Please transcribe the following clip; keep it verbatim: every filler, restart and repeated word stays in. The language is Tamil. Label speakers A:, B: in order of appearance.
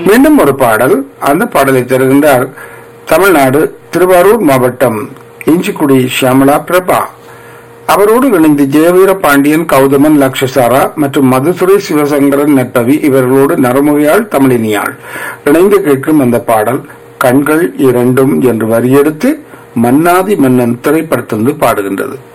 A: மீண்டும் ஒரு பாடல். அந்த பாடலை தருகின்றார் தமிழ்நாடு திருவாரூர் மாவட்டம் இஞ்சிக்குடி ஷியாமலா பிரபா. அவரோடு இணைந்து ஜெயவீர பாண்டியன், கௌதமன், லக்ஷசாரா மற்றும் மதுசுரை சிவசங்கரன், நட்பவி இவர்களோடு நரமுகையாள் தமிழினியாள் இணைந்து கேட்கும் அந்த பாடல் கண்கள் இரண்டும் என்று வரியெடுத்து மன்னாதி மன்னன் திரைப்படத்திலிருந்து பாடுகின்றது.